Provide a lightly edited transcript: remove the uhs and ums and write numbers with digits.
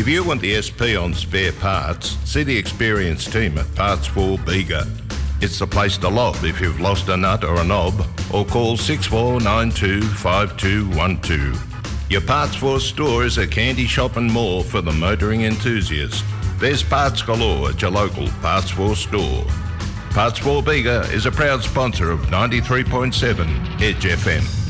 If you want the SP on spare parts, see the experienced team at Parts for Bega. It's the place to lob if you've lost a nut or a knob, or call 64925212. Your Parts for store is a candy shop and more for the motoring enthusiast. There's parts galore at your local Parts for store. Parts for Bega is a proud sponsor of 93.7 Edge FM.